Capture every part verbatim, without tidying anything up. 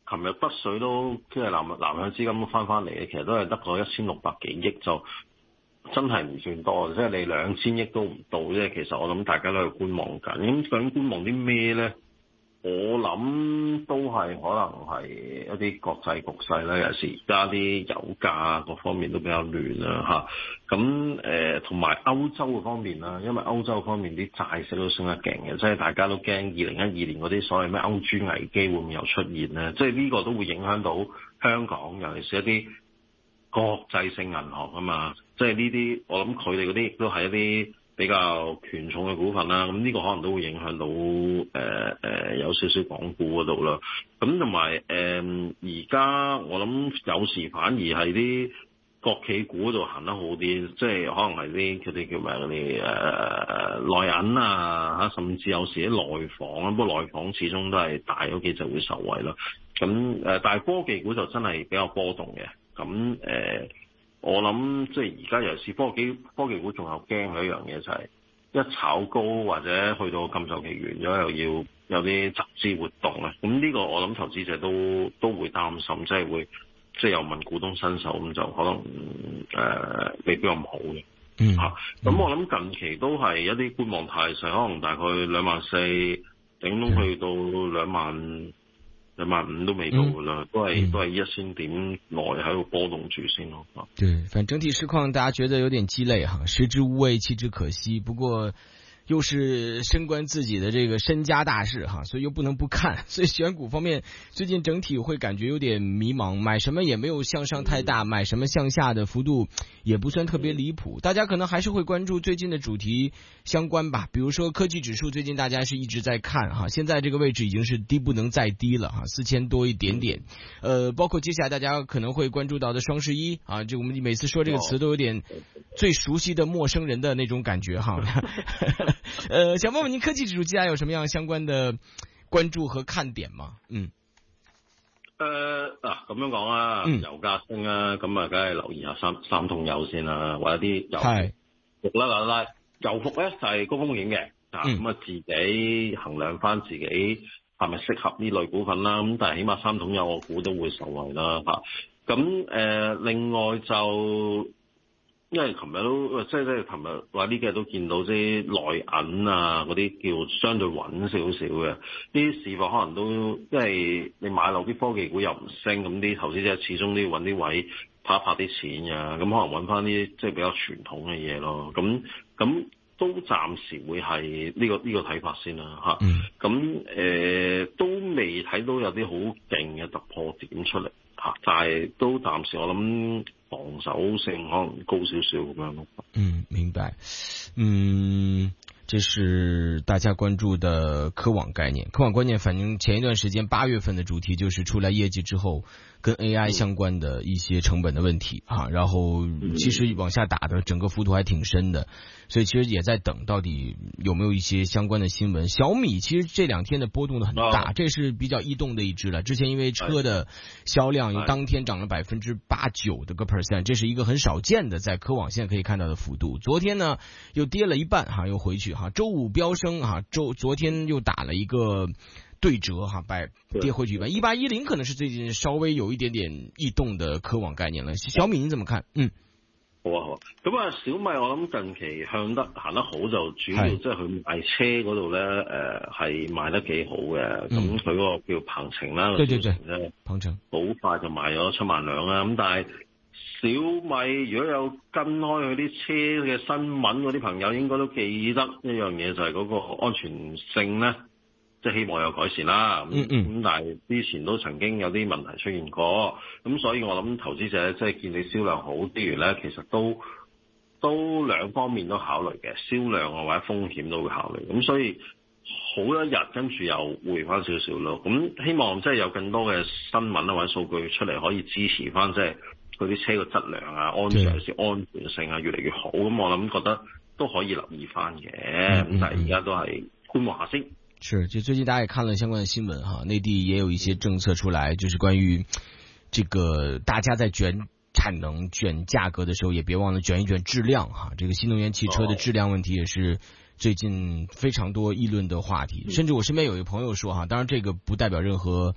琴日北水都即係南南向資金都翻翻嚟嘅，其實都係得個一千六百幾億，就真係唔算多，即係你兩千億都唔到啫。其實我諗大家都係觀望緊，咁究竟觀望啲咩咧？我諗都係可能係一啲國際局勢啦，有時而家啲油價各方面都比較亂啦嚇。咁誒同埋歐洲嘅方面啦，因為歐洲方面啲債息都升得勁嘅，即係大家都驚二零一二年嗰啲所謂咩歐豬危機會唔會又出現咧？即係呢個都會影響到香港，尤其是一啲國際性銀行啊嘛。即係呢啲我諗佢哋嗰啲都係一啲比較權重嘅股份啦，咁呢個可能都會影響到誒誒、呃呃、有少少港股嗰度啦。咁同埋誒而家我諗有時反而係啲國企股嗰度行得好啲，即係可能係啲佢哋叫咩嗰啲誒內銀啊嚇，甚至有時啲內房啊，不過內房始終都係大嗰幾隻會受惠啦。咁誒、呃，但係科技股就真係比較波動嘅。咁誒。呃我諗即係而家尤其是科技科技股仲有驚嘅一樣嘢就係一炒高或者去到禁售期完咗又要有啲集資活動啊，咁呢個我諗投資者都都會擔心，即係會即係又問股東伸手咁就可能誒、呃、未必咁好嘅。 嗯嚇，咁我諗近期都係一啲觀望態勢，可能大概兩萬四頂籠去到兩萬。兩萬五都未到噶啦，都係、嗯、都係一千點內喺度波動住先咯。 對，反正整體市況大家覺得有點雞肋哈，食之無味，棄之可惜。不過又是升官自己的這個身家大事哈，所以又不能不看。所以選股方面最近整體會感覺有點迷茫，買什麼也沒有向上太大，買什麼向下的幅度也不算特別離譜。大家可能還是會關注最近的主題相關吧，比如說科技指數最近大家是一直在看哈，現在這個位置已經是低不能再低了哈，四千多一點點。呃，包括接下來大家可能會關注到的雙十一啊，就我們每次說這個詞都有點最熟悉的陌生人的那種感覺哈。呃，想問問您科技指數接下來有什麼樣相關的關注和看點嗎？嗯， 誒嗱咁樣講啊，嗯、油價升啊，咁啊梗係留意下三三桶油先啦，或者啲油服啦啦啦，油服咧就係高風險嘅，啊咁啊、嗯、自己衡量翻自己係咪適合呢類股份啦，咁但係起碼三桶油我估都會受惠啦嚇。咁、啊、誒、呃、另外就。因為琴日都即係即係琴日話呢幾日都見到啲內銀啊嗰啲叫相對穩少少嘅，呢啲市況可能都因為你買落啲科技股又唔升，咁啲投資者始終都要揾啲位拍一拍啲錢呀，咁可能揾翻啲即係比較傳統嘅嘢咯。咁咁都暫時會係呢個呢個睇法先啦嚇。咁誒都未睇到有啲好勁嘅突破點出嚟嚇，但係都暫時我諗。防守性可能高少少咁樣咯。 嗯，明白。嗯，這是大家關注的科網概念。科網概念反正前一段時間八月份的主題就是出來業績之後跟 A I 相關的一些成本的問題啊，然後其實往下打的整個幅度還挺深的，所以其實也在等到底有沒有一些相關的新聞。小米其實這兩天的波動的很大，這是比較異動的一支了。之前因為車的銷量有當天漲了百分之八九的個 percent，這是一個很少見的在科網現在可以看到的幅度。昨天呢又跌了一半哈，又回去哈，周五飆升哈，周昨天又打了一個對折哈，百跌回去一半。一八一零可能是最近稍微有一點點異動的科網概念了。小米你怎麼看？嗯， 好啊好啊。咁啊，小米我諗近期向得行得好就主要即係佢賣車嗰度咧，誒係賣得幾好嘅。咁佢嗰個叫鵬程啦， 對對對，鵬程好快就賣咗七萬輛啦。咁但係小米如果有跟開佢啲車嘅新聞嗰啲朋友，應該都記得一樣嘢，就係嗰個安全性咧。即係希望有改善啦，咁咁、嗯嗯、但係之前都曾經有啲問題出現過，咁所以我諗投資者即係見你銷量好之餘咧，其實都都兩方面都考慮嘅，銷量啊或者風險都會考慮，咁所以好一日跟住又回翻少少咯，咁希望即係有更多嘅新聞啊或者數據出嚟可以支持翻即係嗰啲車嘅質量啊、安全是安全性啊越嚟越好，咁我諗覺得都可以留意翻嘅，咁、嗯嗯、但係而家都係觀望下先。 是，就最近大家也看了相關的新聞哈，內地也有一些政策出來，就是關於這個大家在捲產能、捲價格的時候，也別忘了捲一捲質量哈。這個新能源汽車的質量問題也是最近非常多議論的話題，甚至我身邊有一個朋友說哈，當然這個不代表任何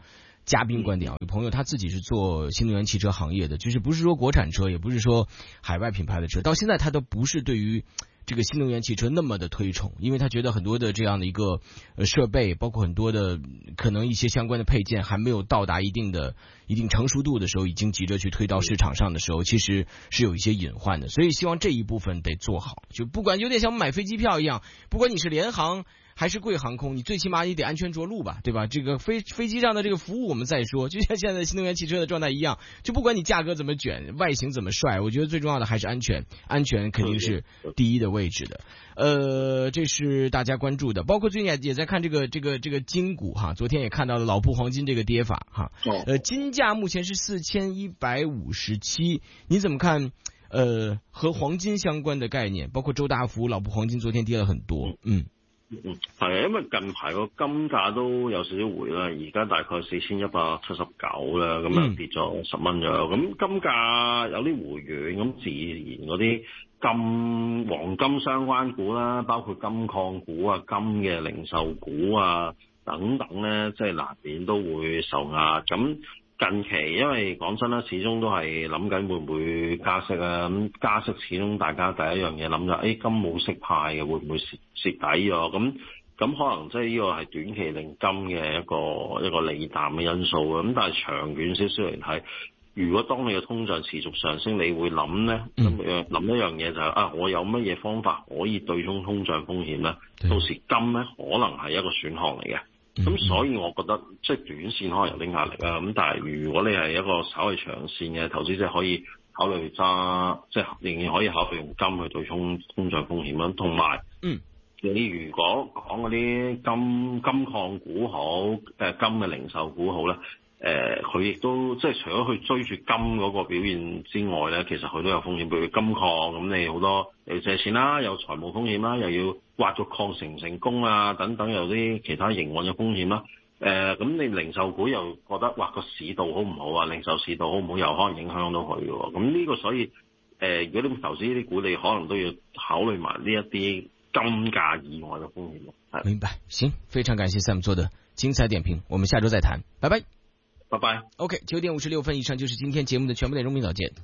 嘉宾观点啊，有朋友他自己是做新能源汽车行业的，就是不是说国产车，也不是说海外品牌的车，到现在他都不是对于这个新能源汽车那么的推崇，因为他觉得很多的这样的一个呃设备，包括很多的可能一些相关的配件还没有到达一定的一定成熟度的时候，已经急着去推到市场上的时候，其实是有一些隐患的，所以希望这一部分得做好，就不管有点像买飞机票一样，不管你是联航还是贵航空，你最起码也得安全着陆吧，对吧？这个飞飞机上的这个服务我们再说，就像现在新能源汽车的状态一样，就不管你价格怎么卷，外形怎么帅，我觉得最重要的还是安全，安全肯定是第一的位置的。呃，这是大家关注的，包括最近也也在看这个这个这个金股哈，昨天也看到了老铺黄金这个跌法哈，呃，金价目前是四千一百五十七，你怎么看？呃，和黄金相关的概念，包括周大福、老铺黄金昨天跌了很多，嗯。 嗯，係啊，因為近排個金價都有少少回啦，而家大概四千一百七十九啦，咁又跌咗十蚊咗。咁金價有啲回軟，咁自然嗰啲金黃金相關股啦，包括金礦股啊、金嘅零售股啊等等咧，即係難免都會受壓。咁近期因為講真啦，始終都係諗緊會唔會加息啊？咁加息始終大家第一樣嘢諗就係，誒金冇息派嘅，會唔會蝕蝕底咗？咁咁可能即係呢個係短期令金嘅一個一個利淡嘅因素啊。咁但係長遠少少嚟睇，如果當你嘅通脹持續上升，你會諗咧咁樣諗一樣嘢就係、是、啊，我有乜嘢方法可以對沖通脹風險咧？到時金咧可能係一個選項嚟嘅。咁所以我覺得即係短線可能有啲壓力啊，咁但係如果你係一個稍微長線嘅投資者，可以考慮揸，即係仍然可以考慮用金去對沖通脹風險啦。同埋，嗯，你如果講嗰啲金金礦股好，誒金嘅零售股好咧，誒佢亦都即係除咗去追住金嗰個表現之外咧，其實佢都有風險，譬如金礦咁，你好多又要借錢啦，有財務風險啦，又要挖咗礦成唔成功啊，等等有啲其他營運嘅風險啦。誒、呃、咁你零售股又覺得哇個市道好唔好啊？零售市道好唔好又可能影響到佢嘅喎。咁呢個所以誒、呃，如果你投資呢啲股，你可能都要考慮埋呢一啲金價以外嘅風險。係， 明白，行，非常感謝 Sam 做的精彩點評，我們下周再談，拜拜。 拜拜。 OK， 九點五十六分以上就是今天節目的全部內容，明早見。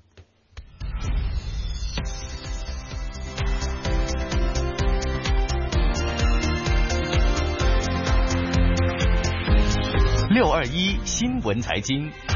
六二一新聞財經。